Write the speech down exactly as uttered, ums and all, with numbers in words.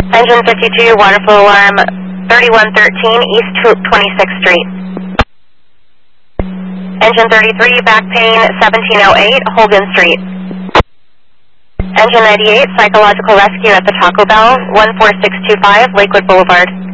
Engine fifty-two, water flow alarm thirty-one thirteen East twenty-sixth Street. Engine thirty-three, back pain seventeen oh eight Holgan Street. Engine ninety-eight, psychological rescue at the Taco Bell, one four six two five Lakewood Boulevard.